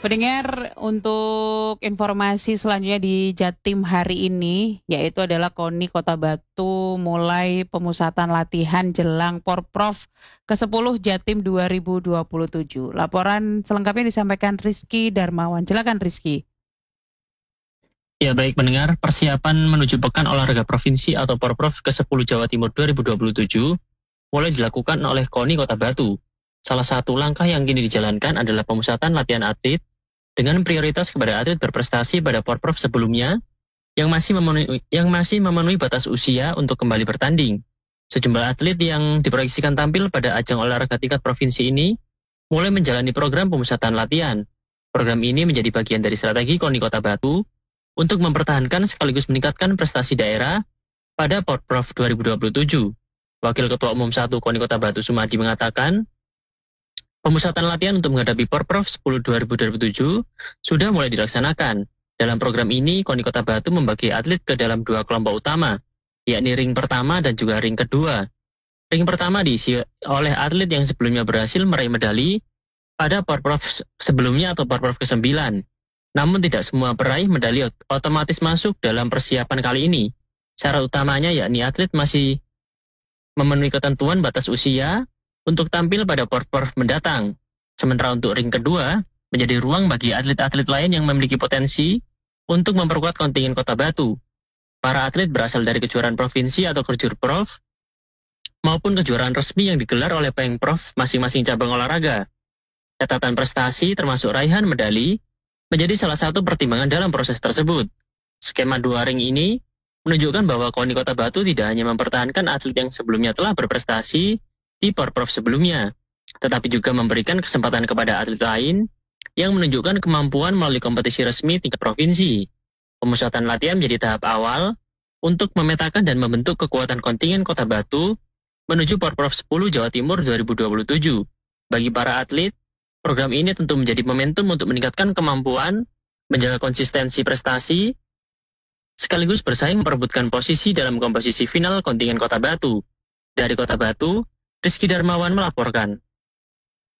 Pendengar, untuk informasi selanjutnya di Jatim hari ini, yaitu adalah KONI Kota Batu mulai pemusatan latihan jelang Porprov ke-10 Jatim 2027. Laporan selengkapnya disampaikan Rizky Darmawan. Silakan Rizky. Ya baik pendengar, persiapan menuju Pekan Olahraga Provinsi atau Porprov ke-10 Jawa Timur 2027 mulai dilakukan oleh KONI Kota Batu. Salah satu langkah yang kini dijalankan adalah pemusatan latihan atlet dengan prioritas kepada atlet berprestasi pada Porprov sebelumnya yang masih memenuhi batas usia untuk kembali bertanding. Sejumlah atlet yang diproyeksikan tampil pada ajang olahraga tingkat provinsi ini mulai menjalani program pemusatan latihan. Program ini menjadi bagian dari strategi KONI Kota Batu untuk mempertahankan sekaligus meningkatkan prestasi daerah pada Porprov 2027. Wakil Ketua Umum 1 KONI Kota Batu Sumadi mengatakan, pemusatan latihan untuk menghadapi Porprov 10 2027 sudah mulai dilaksanakan. Dalam program ini, KONI Kota Batu membagi atlet ke dalam dua kelompok utama, yakni ring pertama dan juga ring kedua. Ring pertama diisi oleh atlet yang sebelumnya berhasil meraih medali pada Porprov sebelumnya atau Porprov ke-9. Namun tidak semua peraih medali otomatis masuk dalam persiapan kali ini. Syarat utamanya yakni atlet masih memenuhi ketentuan batas usia untuk tampil pada Porprov mendatang. Sementara untuk ring kedua, menjadi ruang bagi atlet-atlet lain yang memiliki potensi untuk memperkuat kontingen Kota Batu. Para atlet berasal dari kejuaraan provinsi atau Kejurprov maupun kejuaraan resmi yang digelar oleh Pengprov masing-masing cabang olahraga. Catatan prestasi termasuk raihan medali menjadi salah satu pertimbangan dalam proses tersebut. Skema dua ring ini menunjukkan bahwa KONI Kota Batu tidak hanya mempertahankan atlet yang sebelumnya telah berprestasi di Porprov sebelumnya, tetapi juga memberikan kesempatan kepada atlet lain yang menunjukkan kemampuan melalui kompetisi resmi tingkat provinsi. Pemusatan latihan menjadi tahap awal untuk memetakan dan membentuk kekuatan kontingen Kota Batu menuju Porprov 10 Jawa Timur 2027. Bagi para atlet, program ini tentu menjadi momentum untuk meningkatkan kemampuan, menjaga konsistensi prestasi, sekaligus bersaing memperebutkan posisi dalam komposisi final kontingen Kota Batu. Dari Kota Batu, Rizky Darmawan melaporkan.